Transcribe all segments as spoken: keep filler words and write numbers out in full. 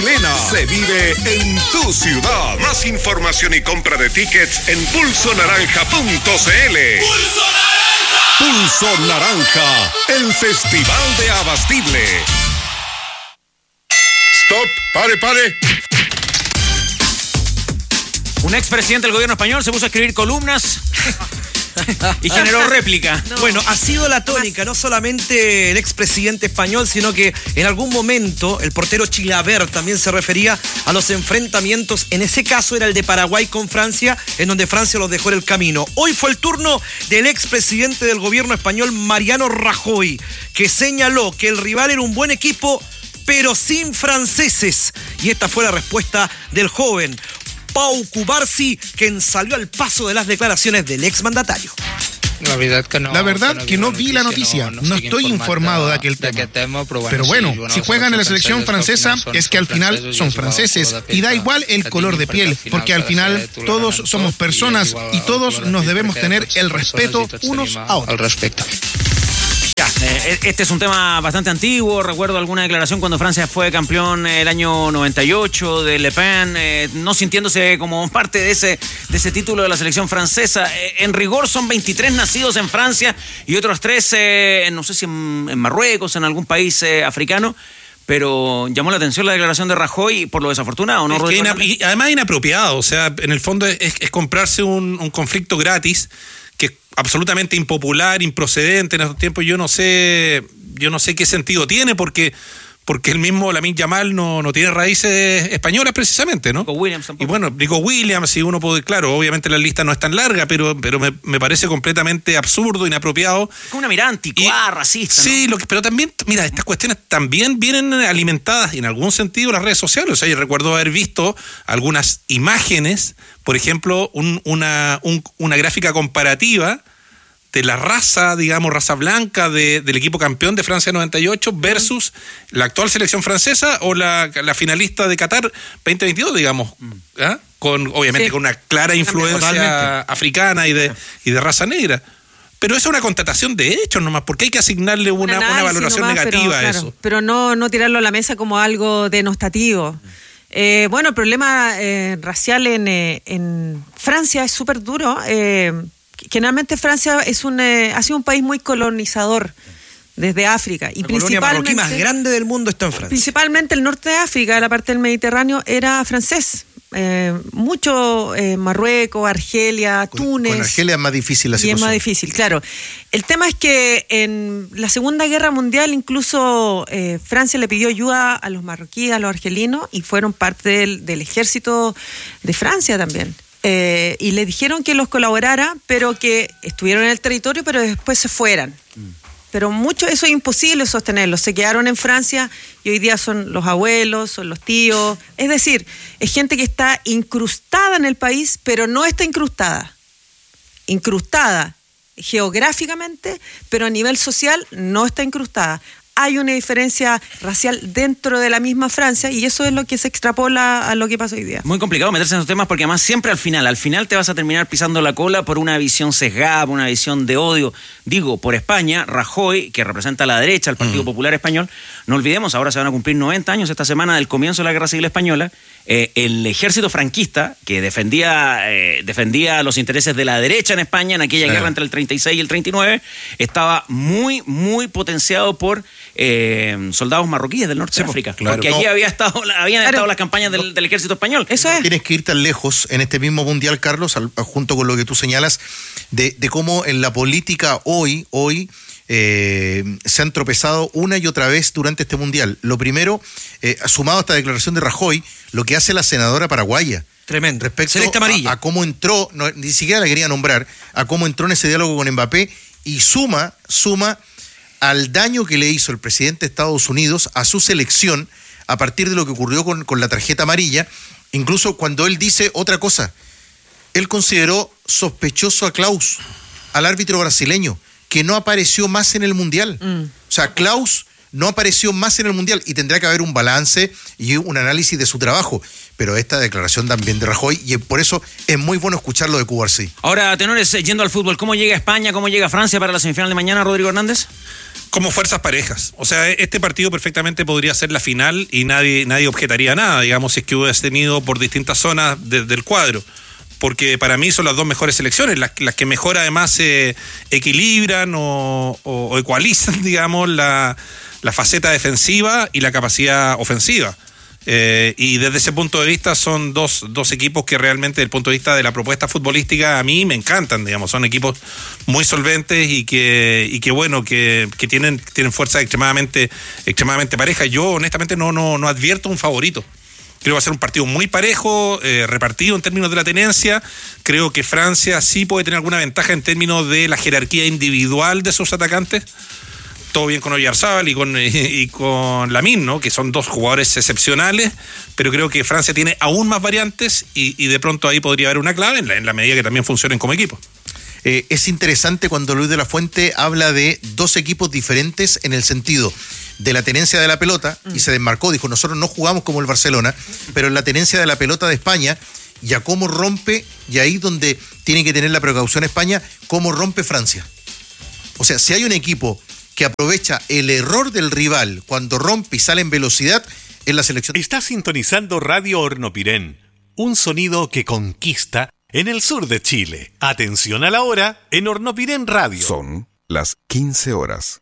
chilena se vive en tu ciudad. Más información y compra de tickets en pulso naranja punto c l. ¡Pulso Naranja! Pulso Naranja, el festival de Abastible. Stop, pare, pare. Un expresidente del gobierno español se puso a escribir columnas y generó réplica. No. Bueno, ha sido la tónica, no solamente el expresidente español, sino que en algún momento el portero Chilaver también se refería a los enfrentamientos. En ese caso era el de Paraguay con Francia, en donde Francia los dejó en el camino. Hoy fue el turno del expresidente del gobierno español, Mariano Rajoy, que señaló que el rival era un buen equipo, pero sin franceses. Y esta fue la respuesta del joven Pau Cubarsí, quien salió al paso de las declaraciones del exmandatario. La verdad que no, la verdad que no vi la noticia, no, no, no estoy informado de aquel tema. tema pero bueno, pero bueno sí, bueno, si juegan en la selección francesa es que al final son franceses y da igual el color de piel, porque al final todos somos personas y todos nos debemos tener el respeto unos a otros. Al respecto. Ya, eh, este es un tema bastante antiguo. Recuerdo alguna declaración cuando Francia fue campeón el año noventa y ocho de Le Pen, eh, no sintiéndose como parte de ese, de ese título de la selección francesa. Eh, en rigor son veintitrés nacidos en Francia y otros tres, eh, no sé si en, en Marruecos, en algún país eh, africano. Pero llamó la atención la declaración de Rajoy por lo desafortunado, ¿no? Es que ina- y además inapropiado, o sea, en el fondo es, es comprarse un, un conflicto gratis que es absolutamente impopular, improcedente en estos tiempos. Yo no sé, yo no sé qué sentido tiene, porque porque el mismo Lamine Yamal no, no tiene raíces españolas precisamente, ¿no? Nico Williams tampoco. Y bueno, Nico Williams, si uno puede, claro, obviamente la lista no es tan larga, pero, pero me, me parece completamente absurdo, inapropiado. Con una mirada anticuada, racista, ¿no? Sí, lo que, pero también, mira, estas cuestiones también vienen alimentadas en algún sentido las redes sociales. O sea, yo recuerdo haber visto algunas imágenes, por ejemplo, un, una, un, una gráfica comparativa de la raza, digamos, raza blanca de, del equipo campeón de Francia noventa y ocho versus mm. la actual selección francesa o la, la finalista de Qatar veinte veintidós, digamos, mm. ¿ah? con obviamente sí. con una clara influencia Totalmente. africana y de, y de raza negra. Pero eso es una constatación de hechos nomás, porque hay que asignarle una, una valoración nomás, negativa pero, a claro, eso. Pero no, no tirarlo a la mesa como algo denostativo. Mm. Eh, bueno, el problema eh, racial en, eh, en Francia es súper duro. Eh, Generalmente Francia es un, eh, ha sido un país muy colonizador desde África. Y la colonia marroquí más grande del mundo está en Francia. Principalmente el norte de África, la parte del Mediterráneo, era francés. Eh, mucho eh, Marruecos, Argelia, con, Túnez. Con Argelia es más difícil la situación. Y es más difícil, claro. El tema es que en la Segunda Guerra Mundial incluso eh, Francia le pidió ayuda a los marroquíes, a los argelinos, y fueron parte del, del ejército de Francia también. Eh, y le dijeron que los colaborara, pero que estuvieron en el territorio, pero después se fueran. Mm. Pero mucho eso es imposible sostenerlo. Se quedaron en Francia y hoy día son los abuelos, son los tíos. Es decir, es gente que está incrustada en el país, pero no está incrustada. Incrustada geográficamente, pero a nivel social no está incrustada. Hay una diferencia racial dentro de la misma Francia y eso es lo que se extrapola a lo que pasa hoy día. Muy complicado meterse en esos temas porque además siempre al final, al final te vas a terminar pisando la cola por una visión sesgada, por una visión de odio. Digo, por España, Rajoy, que representa a la derecha, al Partido mm. Popular Español, no olvidemos, ahora se van a cumplir noventa años esta semana del comienzo de la Guerra Civil Española. Eh, el ejército franquista, que defendía, eh, defendía los intereses de la derecha en España en aquella sí. guerra entre el treinta y seis y el treinta y nueve, estaba muy, muy potenciado por eh, soldados marroquíes del norte sí, de África. Claro. Porque allí no. había estado, habían claro. estado las campañas del, del ejército español. Eso es. Tienes que ir tan lejos en este mismo mundial, Carlos, al, junto con lo que tú señalas, de, de cómo en la política hoy, hoy, Eh, se han tropezado una y otra vez durante este mundial. Lo primero, eh, sumado a esta declaración de Rajoy, lo que hace la senadora paraguaya. Tremendo. Respecto a, a cómo entró, no, ni siquiera la quería nombrar, a cómo entró en ese diálogo con Mbappé y suma, suma al daño que le hizo el presidente de Estados Unidos a su selección a partir de lo que ocurrió con, con la tarjeta amarilla, incluso cuando él dice otra cosa. Él consideró sospechoso a Klaus, al árbitro brasileño, que no apareció más en el Mundial. Mm. O sea, Klaus no apareció más en el Mundial y tendrá que haber un balance y un análisis de su trabajo. Pero esta declaración también de Rajoy, y por eso es muy bueno escucharlo de Cubarsí. Ahora, tenores, yendo al fútbol, ¿cómo llega España, cómo llega Francia para la semifinal de mañana, Rodrigo Hernández? como fuerzas parejas. O sea, este partido perfectamente podría ser la final y nadie, nadie objetaría nada, digamos, si es que hubiese tenido por distintas zonas de, del cuadro. Porque para mí son las dos mejores selecciones, las, las que mejor además se eh, equilibran o, o, o ecualizan, digamos, la, la faceta defensiva y la capacidad ofensiva. Eh, y desde ese punto de vista son dos, dos equipos que realmente, desde el punto de vista de la propuesta futbolística, a mí me encantan, digamos, son equipos muy solventes y que, y que bueno, que, que tienen, tienen fuerzas extremadamente, extremadamente parejas. Yo honestamente no, no, no advierto un favorito. Creo que va a ser un partido muy parejo, eh, repartido en términos de la tenencia. Creo que Francia sí puede tener alguna ventaja en términos de la jerarquía individual de sus atacantes. Todo bien con Oyarzábal y con, y, y con Lamine, ¿no? Que son dos jugadores excepcionales, pero creo que Francia tiene aún más variantes y, y de pronto ahí podría haber una clave en la, en la medida que también funcionen como equipo. Eh, es interesante cuando Luis de la Fuente habla de dos equipos diferentes en el sentido de la tenencia de la pelota, mm. y se desmarcó, dijo, nosotros no jugamos como el Barcelona, pero en la tenencia de la pelota de España, y a cómo rompe, y ahí donde tiene que tener la precaución España, cómo rompe Francia. O sea, si hay un equipo que aprovecha el error del rival cuando rompe y sale en velocidad, es la selección. Está sintonizando Radio Hornopirén, un sonido que conquista en el sur de Chile. Atención a la hora en Hornopirén Radio. Son las quince horas.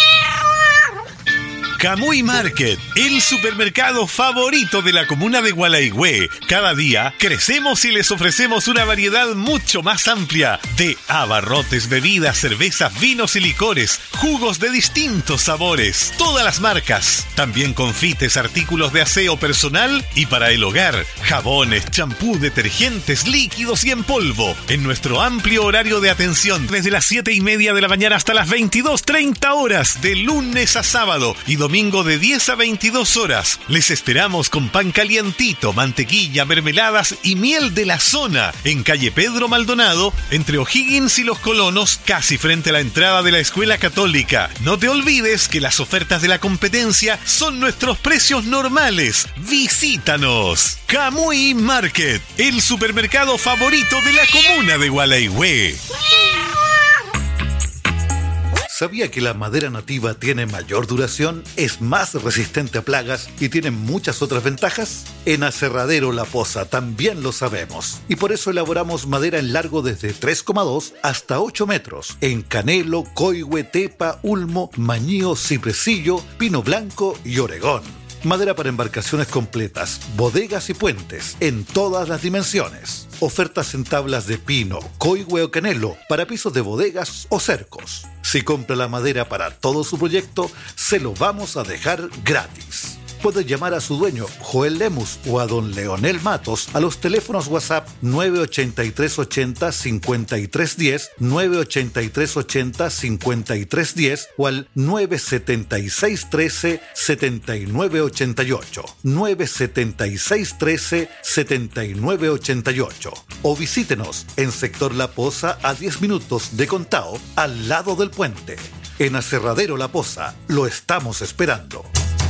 Camuy Market, el supermercado favorito de la comuna de Gualaigüe. Cada día crecemos y les ofrecemos una variedad mucho más amplia de abarrotes, bebidas, cervezas, vinos y licores, jugos de distintos sabores, todas las marcas. También confites, artículos de aseo personal y para el hogar, jabones, champú, detergentes, líquidos y en polvo. En nuestro amplio horario de atención, desde las siete y media de la mañana hasta las veintidós treinta horas, de lunes a sábado y domingo de diez a veintidós horas. Les esperamos con pan calientito, mantequilla, mermeladas y miel de la zona en calle Pedro Maldonado, entre O'Higgins y Los Colonos, casi frente a la entrada de la Escuela Católica. No te olvides que las ofertas de la competencia son nuestros precios normales. Visítanos. Camuy Market, el supermercado favorito de la comuna de Gualaigüe. ¿Sabía que la madera nativa tiene mayor duración, es más resistente a plagas y tiene muchas otras ventajas? En Aserradero La Poza también lo sabemos. Y por eso elaboramos madera en largo desde tres coma dos hasta ocho metros. En canelo, coigüe, tepa, ulmo, mañío, cipresillo, pino blanco y oregón. Madera para embarcaciones completas, bodegas y puentes, en todas las dimensiones. Ofertas en tablas de pino, coigüe o canelo, para pisos de bodegas o cercos. Si compra la madera para todo su proyecto, se lo vamos a dejar gratis. Puede llamar a su dueño, Joel Lemus, o a don Leonel Matos a los teléfonos WhatsApp nueve ochenta y tres ochenta cincuenta y tres diez, nueve ochenta y tres ochenta cincuenta y tres diez o al nueve setenta y seis trece setenta y nueve ochenta y ocho, nueve setenta y seis trece setenta y nueve ochenta y ocho. O visítenos en Sector La Poza a diez minutos de Contao, al lado del puente. En Aserradero La Poza, lo estamos esperando.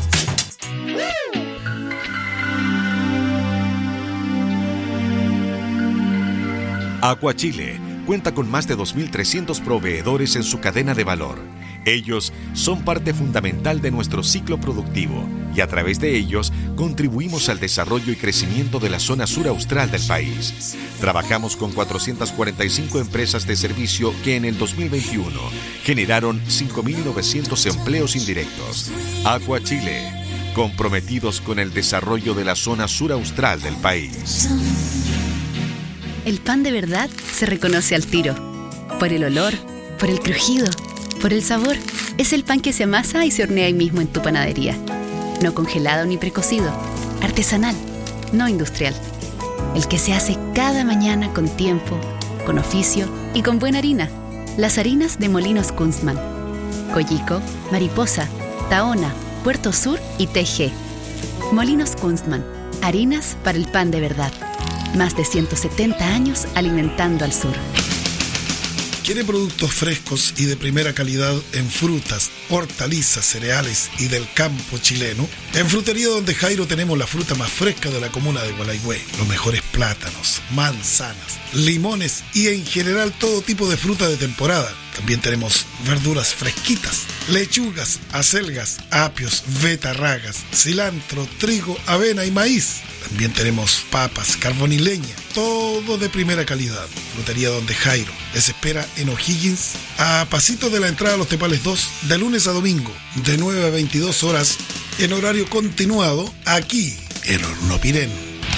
Aquachile cuenta con más de dos mil trescientos proveedores en su cadena de valor. Ellos son parte fundamental de nuestro ciclo productivo y a través de ellos contribuimos al desarrollo y crecimiento de la zona sur austral del país. Trabajamos con cuatrocientas cuarenta y cinco empresas de servicio que en el dos mil veintiuno generaron cinco mil novecientos empleos indirectos. Aquachile, comprometidos con el desarrollo de la zona sur austral del país. El pan de verdad se reconoce al tiro. Por el olor, por el crujido, por el sabor. Es el pan que se amasa y se hornea ahí mismo en tu panadería. No congelado ni precocido. Artesanal, no industrial. El que se hace cada mañana con tiempo, con oficio y con buena harina. Las harinas de Molinos Kunstmann. Coyico, Mariposa, Tahona, Puerto Sur y T G. Molinos Kunstmann. Harinas para el pan de verdad. Más de ciento setenta años alimentando al sur. ¿Quiere productos frescos y de primera calidad en frutas, hortalizas, cereales y del campo chileno? En Frutería Donde Jairo tenemos la fruta más fresca de la comuna de Gualaigüe. Los mejores plátanos, manzanas, limones y en general todo tipo de fruta de temporada. También tenemos verduras fresquitas. lechugas, acelgas, apios, betarragas, cilantro, trigo, avena y maíz. También tenemos papas, carbón y leña, todo de primera calidad. Frutería Donde Jairo les espera en O'Higgins, a pasito de la entrada a Los Tepales dos, de lunes a domingo, de nueve a veintidós horas, en horario continuado, aquí en Hornopirén.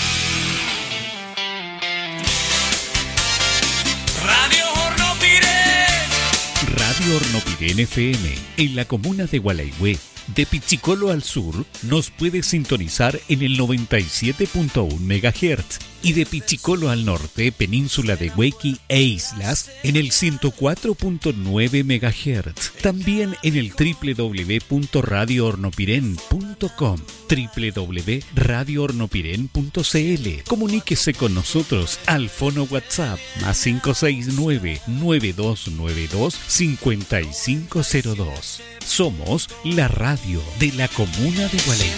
Radio Hornopirén. Radio Hornopirén F M, en la comuna de Gualeguay. De Pichicolo al sur, nos puede sintonizar en el noventa y siete punto uno megahertz y de Pichicolo al norte, península de Huequi e islas, en el ciento cuatro punto nueve megahertz. También en el doble u doble u doble u punto radio hornopirén punto com, doble u doble u doble u punto radio hornopirén punto c l. Comuníquese con nosotros al fono WhatsApp más cinco seis nueve, nueve dos nueve dos, cinco cinco cero dos. Somos la radio de la comuna de Gualeguay.